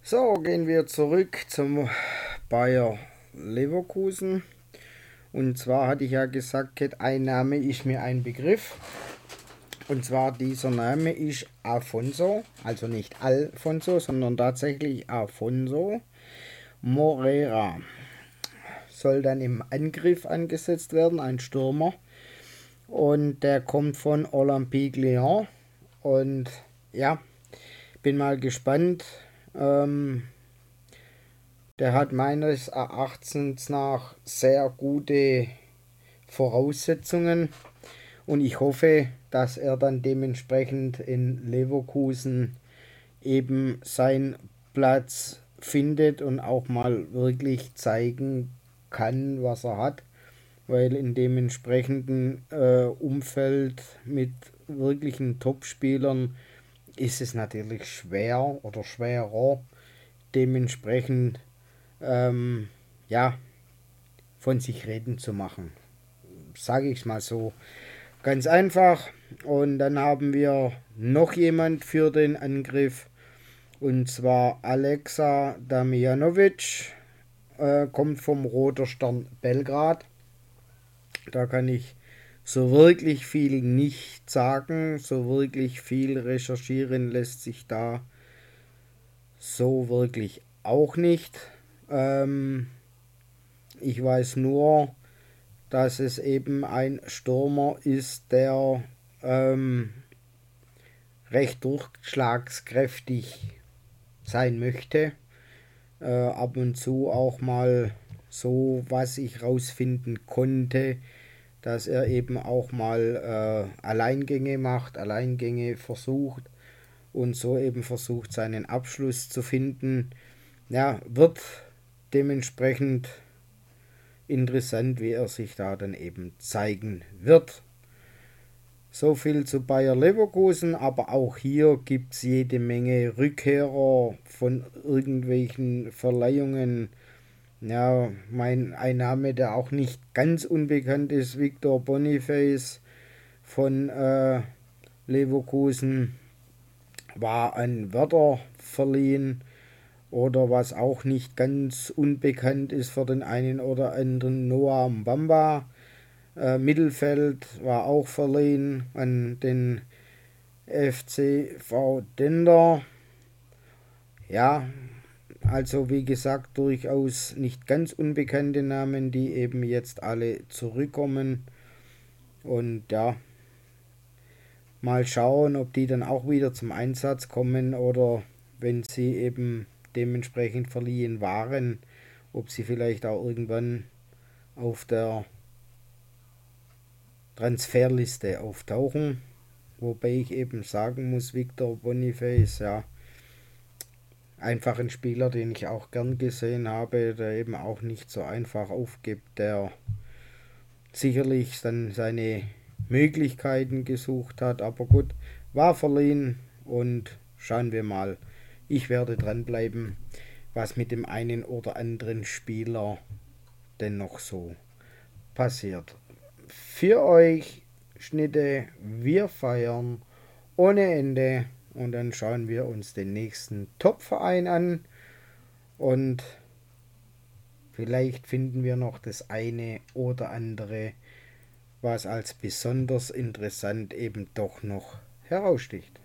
So, gehen wir zurück zum Bayer Leverkusen. Und zwar hatte ich ja gesagt, ein Name ist mir ein Begriff. Und zwar dieser Name ist Afonso, also nicht Alfonso, sondern tatsächlich Afonso Moreira. Soll dann im Angriff angesetzt werden, ein Stürmer. Und der kommt von Olympique Lyon. Und ja, bin mal gespannt. Der hat meines Erachtens nach sehr gute Voraussetzungen und ich hoffe, dass er dann dementsprechend in Leverkusen eben seinen Platz findet und auch mal wirklich zeigen kann, was er hat, weil in dem entsprechenden Umfeld mit wirklichen Topspielern ist es natürlich schwer oder schwerer, dementsprechend ähm, ja, von sich reden zu machen. Sage ich mal so. Ganz einfach. Und dann haben wir noch jemand für den Angriff. Und zwar Alexa Damjanovic. Kommt vom Roter Stern Belgrad. Da kann ich so wirklich viel nicht sagen. So wirklich viel recherchieren lässt sich da so wirklich auch nicht. Ich weiß nur, dass es eben ein Stürmer ist, der ähm, recht durchschlagskräftig sein möchte. Ab und zu auch mal so, was ich rausfinden konnte, dass er eben auch mal Alleingänge macht, Alleingänge versucht und so eben versucht, seinen Abschluss zu finden. Ja, wird dementsprechend interessant, wie er sich da dann eben zeigen wird. So viel zu Bayer Leverkusen, aber auch hier gibt es jede Menge Rückkehrer von irgendwelchen Verleihungen. Ja, ein Name, der auch nicht ganz unbekannt ist, Victor Boniface von Leverkusen, war an Werder verliehen. Oder was auch nicht ganz unbekannt ist für den einen oder anderen, Noah Mbamba. Mittelfeld war auch verliehen an den FCV Dender. Ja, also wie gesagt, durchaus nicht ganz unbekannte Namen, die eben jetzt alle zurückkommen. Und ja, mal schauen, ob die dann auch wieder zum Einsatz kommen oder wenn sie eben dementsprechend verliehen waren, ob sie vielleicht auch irgendwann auf der Transferliste auftauchen. Wobei ich eben sagen muss, Victor Boniface, ja, einfach ein Spieler, den ich auch gern gesehen habe, der eben auch nicht so einfach aufgibt, der sicherlich dann seine Möglichkeiten gesucht hat, aber gut, war verliehen und schauen wir mal. Ich werde dranbleiben, was mit dem einen oder anderen Spieler denn noch so passiert. Für euch Schnitte, wir feiern ohne Ende und dann schauen wir uns den nächsten Top-Verein an und vielleicht finden wir noch das eine oder andere, was als besonders interessant eben doch noch heraussticht.